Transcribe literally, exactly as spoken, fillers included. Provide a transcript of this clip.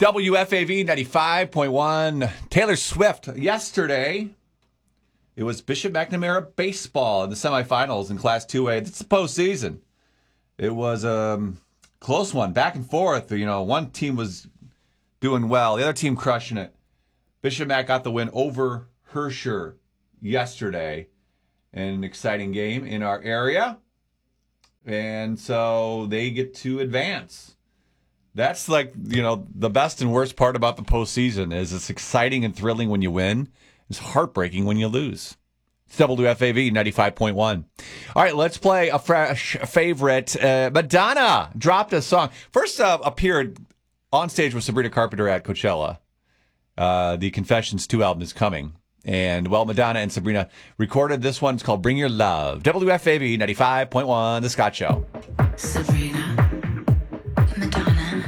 W F A V ninety-five point one. Taylor Swift. Yesterday, it was Bishop McNamara baseball in the semifinals in Class two A. It's the postseason. It was a um, close one, back and forth. You know, one team was doing well, the other team crushing it. Bishop Mac got the win over Herscher yesterday in an exciting game in our area. And so they get to advance. That's like, you know, the best and worst part about the postseason is it's exciting and thrilling when you win. It's heartbreaking when you lose. It's W F A V ninety-five point one. All right, let's play a fresh favorite. Uh, Madonna dropped a song. First uh, appeared on stage with Sabrina Carpenter at Coachella. Uh, the Confessions two album is coming. And, well, Madonna and Sabrina recorded this one. It's called Bring Your Love. W F A V ninety-five point one, The Scott Show. Sabrina.